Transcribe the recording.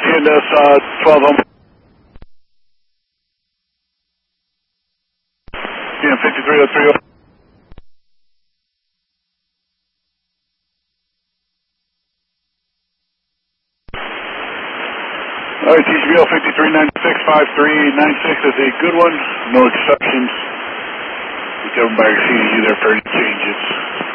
TNS 12 home. DM 5330. All right, TCBL 53965396 is a good one. No exceptions. Be governed by your CDU there for any changes.